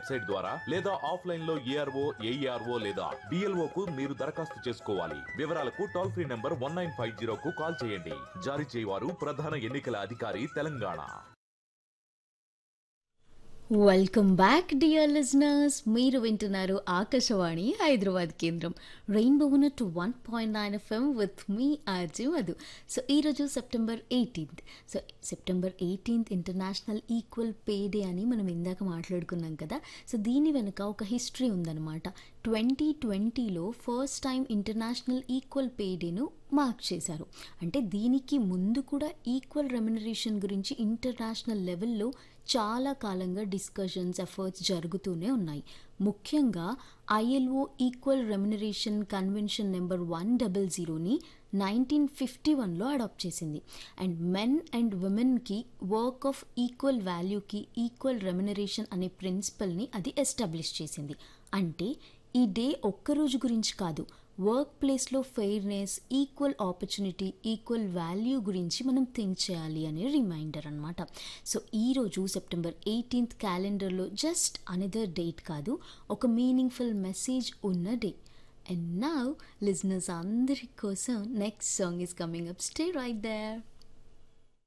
Website ద్వారా లేదా offline లో ఏఆర్ఓ ఏఈఆర్ఓ లేదా డిఎల్ఓ కు మీరు దరఖాస్తు చేసుకోవాలి. వివరాలకు టోల్ ఫ్రీ నంబర్ 1950 కు కాల్ చేయండి. జారీ చేయవారు ప్రధాన ఎన్నికల అధికారి, Telangana. Welcome back dear listeners. మీరు వింటున్నారు ఆకాశవాణి హైదరాబాద్ కేంద్రం rainbow 101.9 FM with me RJ Madhu. So ఈరోజు September 18th. So September 18th international equal pay day అని మనం ఇందాక మాట్లాడుకున్నాం కదా. సో దీని వెనుక ఒక హిస్టరీ ఉందన్నమాట. 2020లో first time international equal pay డేను mark చేశారు. అంటే దీనికి ముందు కూడా ఈక్వల్ రెమ్యునరేషన్ గురించి ఇంటర్నేషనల్ లెవెల్లో చాలా కాలంగా డిస్కషన్స్, ఎఫర్ట్స్ జరుగుతూనే ఉన్నాయి. ముఖ్యంగా ILO equal remuneration convention number 100ని 1951లో adapt చేసింది. అండ్ మెన్ అండ్ ఉమెన్కి work of equal వాల్యూకి equal remuneration అనే ప్రిన్సిపల్ని అది ఎస్టాబ్లిష్ చేసింది. అంటే ఈ డే ఒక్కరోజు గురించి కాదు, వర్క్ ప్లేస్లో fairness, equal opportunity, equal value గురించి మనం థింక్ చేయాలి అనే రిమైండర్ అనమాట. సో ఈరోజు సెప్టెంబర్ 18th క్యాలెండర్లో జస్ట్ అనదర్ డేట్ కాదు, ఒక మీనింగ్ఫుల్ మెసేజ్ ఉన్న డే. అండ్ నౌ లిజనర్స్ అందరి కోసం next song is coming up. Stay right there.